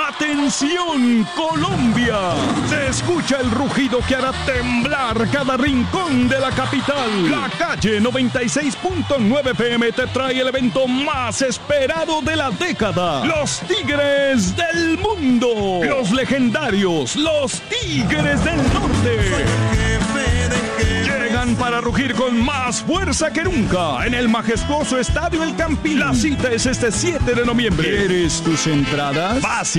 ¡Atención, Colombia! Se escucha el rugido que hará temblar cada rincón de la capital. La Calle 96.9 PM te trae el evento más esperado de la década. Los Tigres del Mundo. Los legendarios, los Tigres del Norte. Llegan para rugir con más fuerza que nunca en el majestuoso Estadio El Campín. La cita es este 7 de noviembre. ¿Quieres tus entradas? Fácil.